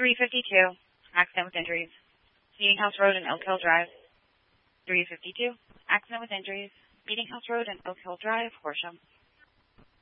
352, accident with injuries. Meeting House Road and Oak Hill Drive. 352, accident with injuries. Meeting House Road and Oak Hill Drive, Horsham.